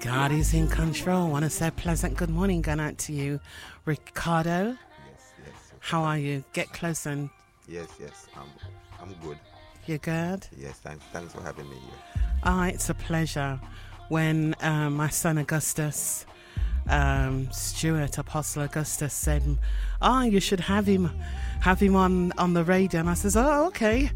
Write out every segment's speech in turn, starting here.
God is in control. I want to say pleasant good morning going out to you, Ricardo. Yes. How are you? Get close and... Yes. I'm good. You're good? Yes, thanks for having me here. It's a pleasure. When my son Augustus, Stuart Apostle Augustus said, you should have him on the radio. And I says, okay.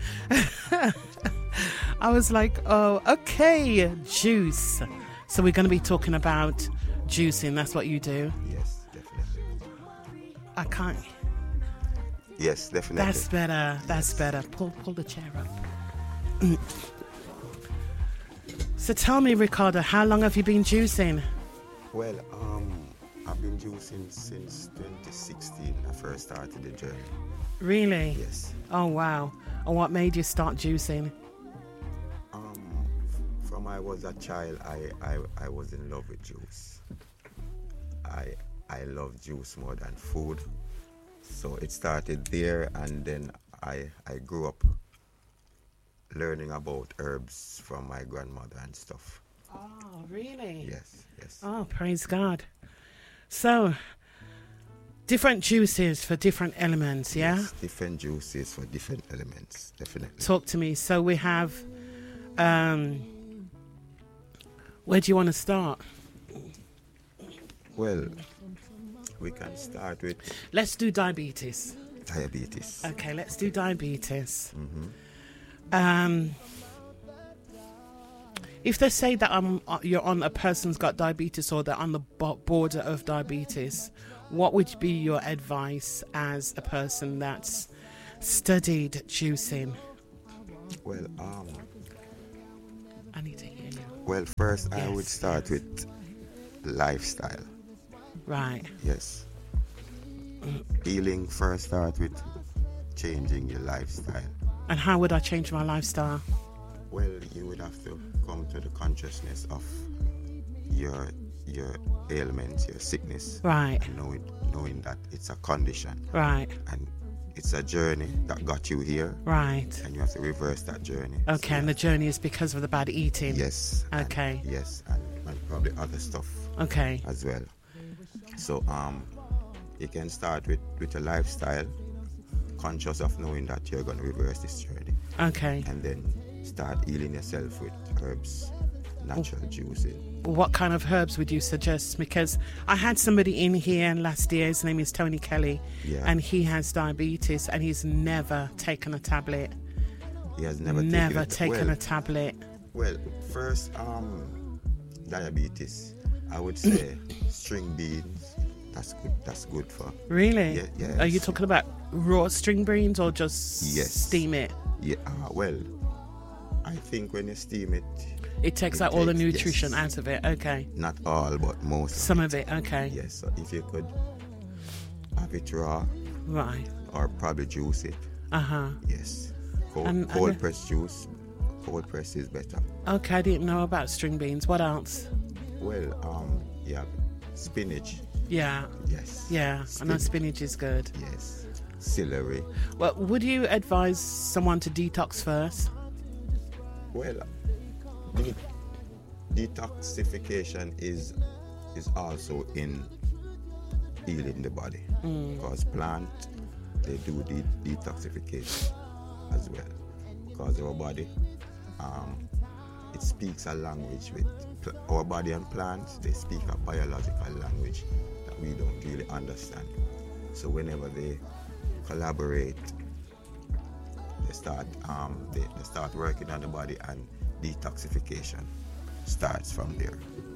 I was like, okay, juice. So we're going to be talking about juicing. That's what you do? Yes, definitely. I can't... Yes, definitely. That's better. That's better. Pull the chair up. So tell me, Ricardo, how long have you been juicing? Well, I've been juicing since 2016. I first started the journey. Really? Yes. Oh, wow. And what made you start juicing? From I was a child, I was in love with juice. I love juice more than food. So it started there, and then I grew up learning about herbs from my grandmother and stuff. Oh, really? Yes. Oh, praise God. So, different juices for different elements, yeah? Yes, different juices for different elements, definitely. Talk to me. So we have, where do you want to start? Well, we can start with Let's do diabetes. diabetes. Okay, let's do diabetes. Mm-hmm. If they say that you're on a person's got diabetes or they're on the border of diabetes, what would be your advice as a person that's studied juicing? Well, I need to hear you. Well, first I Yes, would start with lifestyle. Right. Yes. Healing first start with changing your lifestyle. And how would I change my lifestyle? Well, you would have to come to the consciousness of your ailments, your sickness. Right. And knowing that it's a condition. Right. And it's a journey that got you here. Right. And you have to reverse that journey. Okay, and the journey is because of the bad eating? Yes. Okay. And probably other stuff. Okay. As well. So you can start with a lifestyle, conscious of knowing that you're going to reverse this journey. Okay. And then start healing yourself with herbs, natural juicing. What kind of herbs would you suggest? Because I had somebody in here last year, his name is Tony Kelly, and he has diabetes and he's never taken a tablet. He has never taken a tablet. Well, first, diabetes, I would say string beans. That's good for. Really? Yeah. Are you talking about raw string beans or just steam it? Yeah. Well, I think when you steam it, it takes out all the nutrition out of it. Okay. Not all, but most. Some of it. Okay. Yes. So if you could have it raw, right, or probably juice it. Yes. Cold press juice. Cold press is better. Okay, I didn't know about string beans. What else? Well, yeah, spinach. Yeah. Yes. Yeah, I know spinach is good. Yes. Celery. Well, would you advise someone to detox first? Well, detoxification is also in healing the body. Because plants, they do detoxification as well. Because our body, it speaks a language with our body, and plants, they speak a biological language that we don't really understand. So whenever they collaborate, they start working on the body, and detoxification starts from there.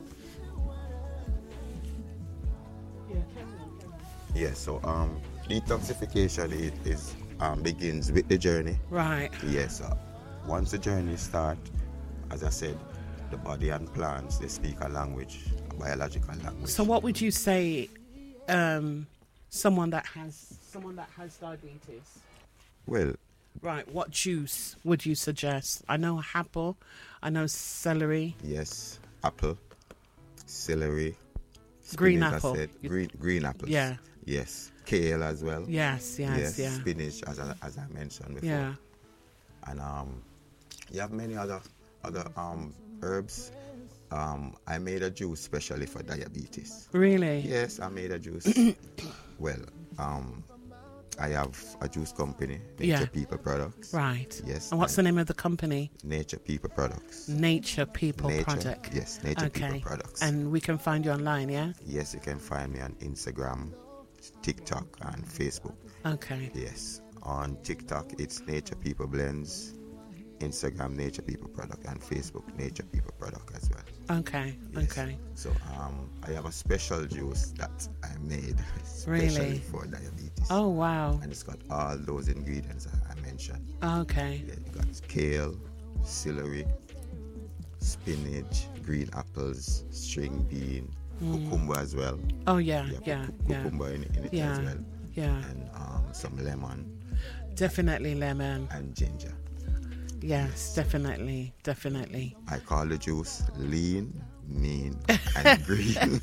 Yeah, so detoxification is begins with the journey. Right. Yes. Once the journey starts, as I said, the body and plants, they speak a language, a biological language. So what would you say someone that has diabetes? Well, right, what juice would you suggest? I know apple, I know celery. Yes, apple, celery, green spinach, apple. I said. Green apples. Yeah. Yes, kale as well. Yes. Spinach, as I mentioned before. Yeah. And you have many other herbs. I made a juice specially for diabetes. Really? Yes, I made a juice. Well, I have a juice company, Nature People Products. Right. Yes. And what's the name of the company? Nature People Products. Nature People Product. Yes, Nature People Products. And we can find you online, yeah? Yes, you can find me on Instagram, TikTok, and Facebook. Okay. Yes. On TikTok, it's Nature People Blends. Instagram, Nature People Product, and Facebook, Nature People Product as well. Okay. Yes. Okay. So I have a special juice that I made especially Really? for diabetes. Oh, wow. And it's got all those ingredients I mentioned. Okay. Yeah, you got kale, celery, spinach, green apples, string bean, cucumber as well. Oh, yeah. Cucumber in it as well. Yeah. And some lemon. Definitely lemon. And ginger. Yes, definitely. I call the juice lean, mean, and green.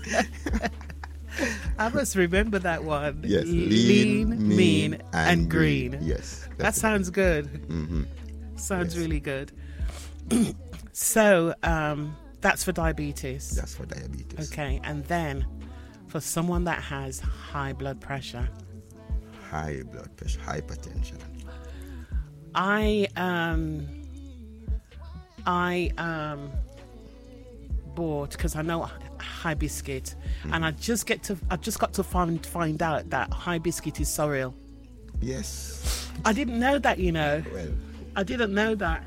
I must remember that one. Yes, lean, mean, and green. Yes. That sounds good. Mm-hmm. Sounds really good. So, that's for diabetes. That's for diabetes. Okay, and then for someone that has high blood pressure. High blood pressure, hypertension. I bought, because I know High Biscuit, and I just got to find out that High Biscuit is sorrel. Yes. I didn't know that, you know. Well, I didn't know that.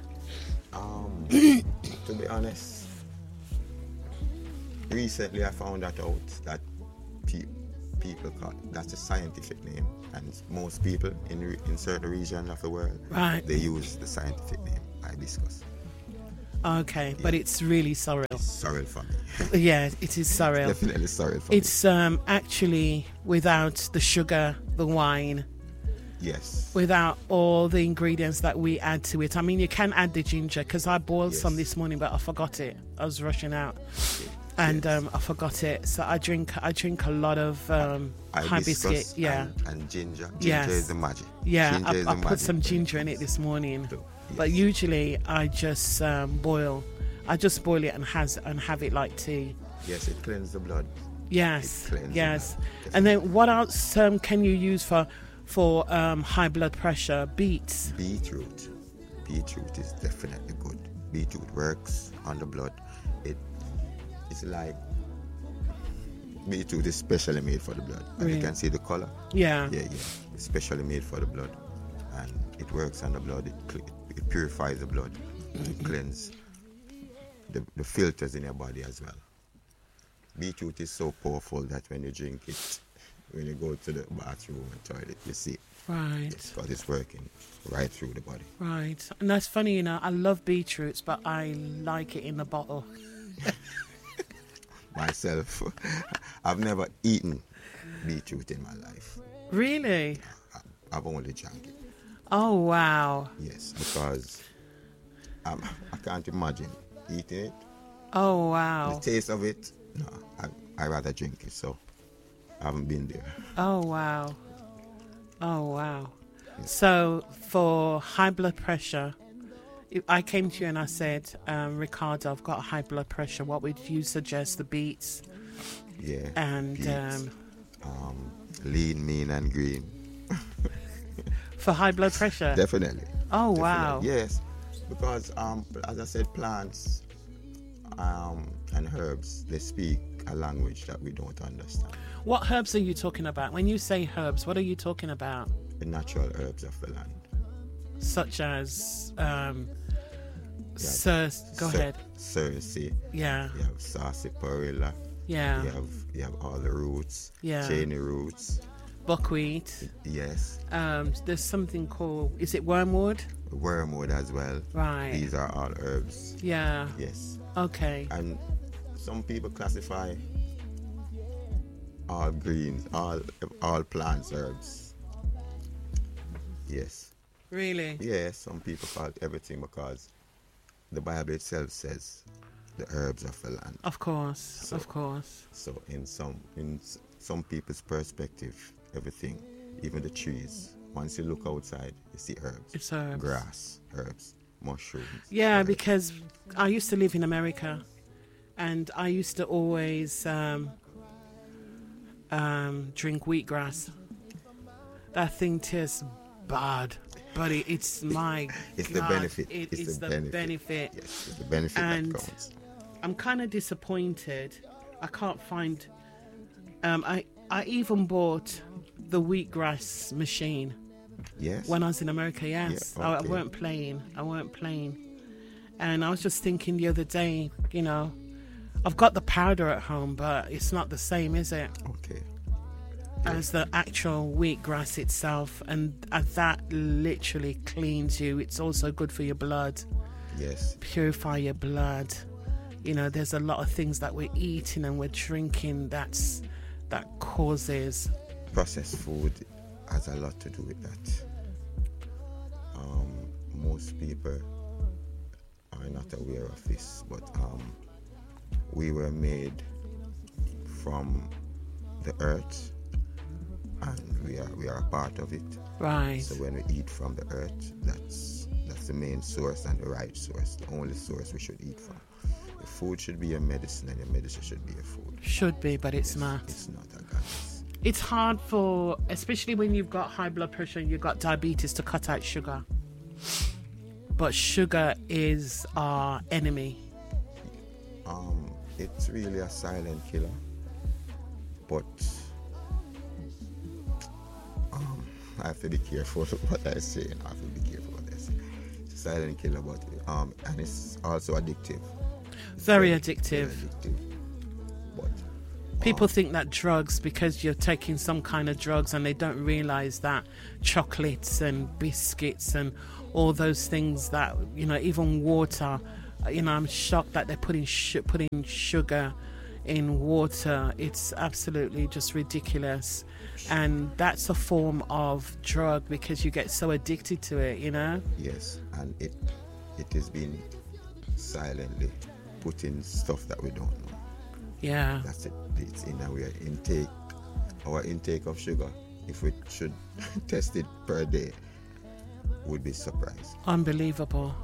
To be honest, recently I found that out that people call that's a scientific name, and most people in certain regions of the world, they use the scientific name hibiscus. Okay, but it's really sorrel. It's sorrel for me. Yeah, it is sorrel. It's definitely sorrel for me. It's actually without the sugar, the wine. Yes. Without all the ingredients that we add to it. I mean, you can add the ginger, because I boiled some this morning, but I forgot it. I was rushing out, and I forgot it. So I drink a lot of High Biscuit. Yeah. And ginger. Ginger is the magic. Yeah, I put some ginger in it this morning. Yes. But usually I just boil. I just boil it and have it like tea. Yes, it cleanses the blood. Yes. And then what else can you use for high blood pressure? Beetroot. Beetroot is definitely good. Beetroot works on the blood. It's like beetroot is specially made for the blood. And you can see the color. Yeah. It's specially made for the blood, and it works on the blood. It purifies the blood. It cleanses the filters in your body as well. Beetroot is so powerful that when you drink it, when you go to the bathroom and toilet, you see it. Right. Because it's working right through the body. Right. And that's funny, you know, I love beetroots, but I like it in a bottle. Myself, I've never eaten beetroot in my life. Really? I've only drank it. Oh, wow. Yes, because I can't imagine eating it. Oh, wow. The taste of it, no, I rather drink it, so I haven't been there. Oh, wow. Yes. So for high blood pressure, if I came to you and I said, Ricardo, I've got high blood pressure, what would you suggest? The beets? Yeah. And beets, lean, mean, and green. For high blood pressure? Definitely. Oh, definitely. wow. Yes, because as I said, plants and herbs, they speak a language that we don't understand. What herbs are you talking about? When you say herbs, what are you talking about? The natural herbs of the land. Such as go ahead. Cerci. Yeah. You have sarsaparilla. Yeah. You have all the roots. Yeah. Cheney roots. Buckwheat. Yes. There's something called, is it wormwood? Wormwood as well. Right. These are all herbs. Yeah. Yes. Okay. And some people classify all greens, all plants, herbs. Yes. Really? Yes, some people call it everything because the Bible itself says the herbs of the land. Of course, of course. So in some people's perspective, everything, even the trees, once you look outside, you see herbs. It's herbs. Grass, herbs, mushrooms. Yeah, herbs. because I used to live in America, And I used to always drink wheatgrass. That thing tastes bad, but it's my It's God, the benefit. It's the benefit. Yes, it's the benefit And that counts. I'm kind of disappointed. I can't find. I even bought the wheatgrass machine Yes. when I was in America. Yes, Yeah, okay. I weren't playing. And I was just thinking the other day, I've got the powder at home, but it's not the same, is it, Okay. as the actual wheatgrass itself? And that literally cleans you. It's also good for your blood, Yes. purify your blood. There's a lot of things that we're eating and we're drinking that causes. Processed food has a lot to do with that. Most people are not aware of this, but we were made from the earth, and we are a part of it. Right. So when we eat from the earth, that's the main source and the right source, the only source we should eat from. Your food should be your medicine, and your medicine should be your food. Should be, but it's not. It's not a goddess. It's hard especially when you've got high blood pressure and you've got diabetes, to cut out sugar. But sugar is our enemy. It's really a silent killer, but I have to be careful what I say. It's a silent killer, but and it's also addictive. Very addictive. Very addictive. But People think that drugs, because you're taking some kind of drugs, and they don't realize that chocolates and biscuits and all those things that, even water, I'm shocked that they're putting sugar in water. It's absolutely just ridiculous. And that's a form of drug because you get so addicted to it, yes, and it has been silently putting stuff that we don't know. Yeah. That's it. It's in our intake of sugar. If we should test it per day, would be surprised. Unbelievable.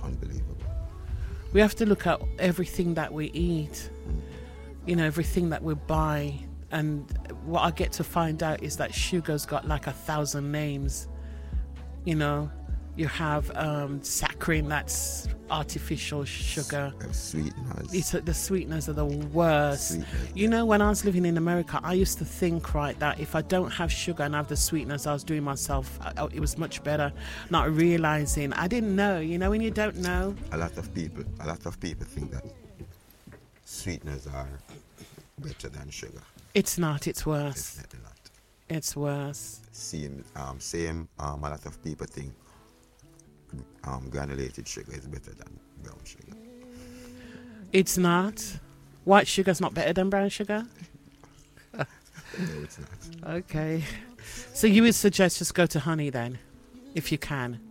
We have to look at everything that we eat, everything that we buy. And what I get to find out is that sugar's got like 1,000 names. You have saccharin, that's artificial sugar. Sweeteners. The sweeteners are the worst. When I was living in America, I used to think, right, that if I don't have sugar and have the sweeteners I was doing myself, it was much better. Not realizing, I didn't know. When you don't know. A lot of people think that sweeteners are better than sugar. It's not. It's worse. Definitely not. It's worse. Same. A lot of people think granulated sugar is better than brown sugar. It's not. White sugar's not better than brown sugar? No, it's not. Okay. So you would suggest just go to honey then, if you can?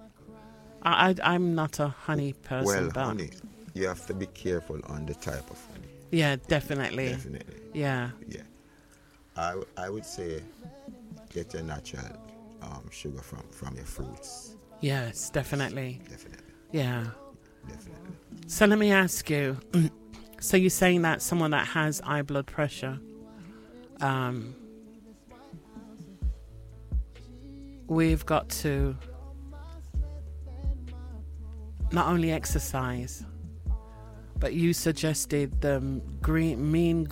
I'm not a honey person. Well, but honey, you have to be careful on the type of honey. Yeah, definitely. Yeah. I would say get your natural sugar from your fruits. Yes, definitely. Yeah. Definitely. So let me ask you, so you're saying that someone that has high blood pressure, we've got to not only exercise, but you suggested the lean,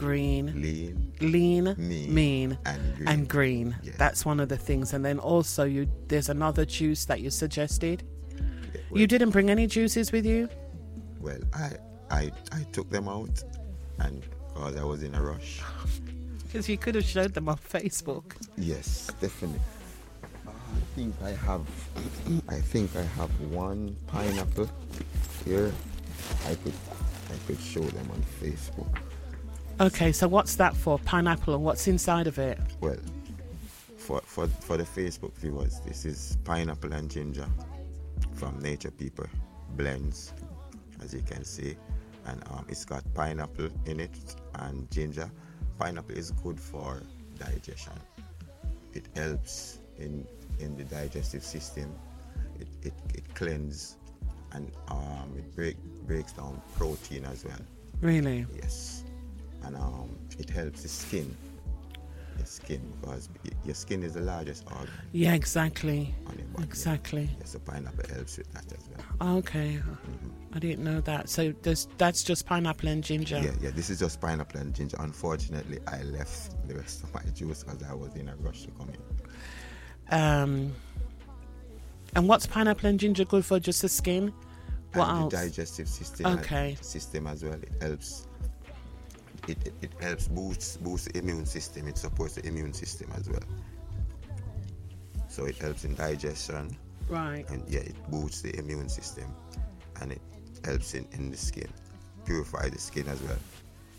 mean, and green. Yes. That's one of the things. And then also there's another juice that you suggested. Yeah, well, You didn't bring any juices with you? Well, I took them out, and because I was in a rush. Because you could have showed them on Facebook. Yes, definitely. I think I have one pineapple here. I could show them on Facebook. Okay, so what's that for? Pineapple, and what's inside of it? Well, for the Facebook viewers, this is pineapple and ginger from Nature People blends, as you can see, and it's got pineapple in it and ginger. Pineapple is good for digestion. It helps in the digestive system. It cleanses, and it breaks down protein as well. Really? Yes. and it helps the skin. Your skin, because your skin is the largest organ Yeah, exactly. on your body. Exactly. Yeah, so pineapple helps with that as well. Okay. I didn't know that. So that's just pineapple and ginger. Yeah, this is just pineapple and ginger. Unfortunately, I left the rest of my juice because I was in a rush to come in. And what's pineapple and ginger good for? Just the skin? What And else? the digestive system, Okay. system as well. It helps. It helps boost the immune system. It supports the immune system as well. So it helps in digestion, Right. and yeah, it boosts the immune system, and it helps in the skin, purify the skin as well.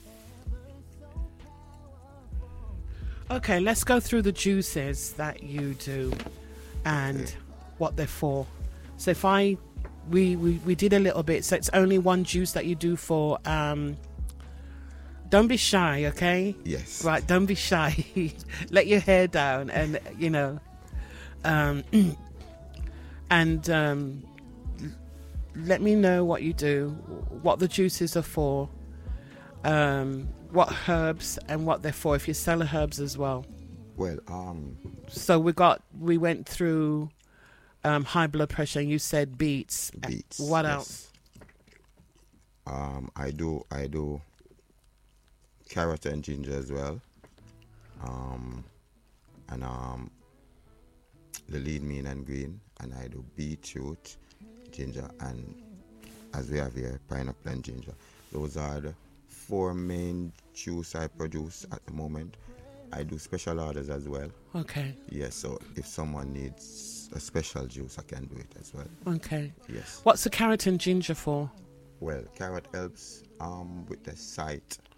Okay, let's go through the juices that you do and Okay. what they're for. So if we did a little bit, so it's only one juice that you do for don't be shy, okay? Yes. Right, don't be shy. Let your hair down and let me know what you do, what the juices are for, what herbs and what they're for, if you sell herbs as well. Well, So we went through high blood pressure, and you said beets. beets. What yes. else? I do carrot and ginger as well. And the lean, mean, and green. And I do beetroot, ginger, and as we have here, pineapple and ginger. Those are the 4 main juice I produce at the moment. I do special orders as well. Okay. Yes, so if someone needs a special juice, I can do it as well. Okay. Yes. What's the carrot and ginger for? Well, carrot helps with the sight.